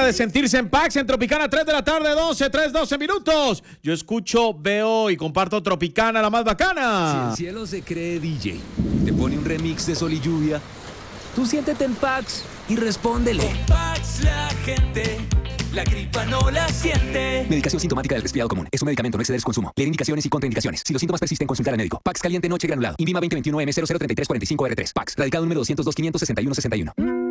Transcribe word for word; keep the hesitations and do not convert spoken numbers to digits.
manera de sentirse en Pax en Tropicana, tres de la tarde, doce, tres, doce minutos. Yo escucho, veo y comparto Tropicana, la más bacana. Si el cielo se cree D J, te pone un remix de Sol y Lluvia, tú siéntete en Pax y respóndele. Con Pax la gente, la gripa no la siente. Medicación sintomática del resfriado común. Es un medicamento, no exceder su consumo. Leer indicaciones y contraindicaciones. Si los síntomas persisten, consultar al médico. Pax caliente noche granulado. INVIMA veinte veintiuno M cero cero treinta y tres cuarenta y cinco R tres. Pax. Radicado número doscientos dos, quinientos sesenta y uno sesenta y uno.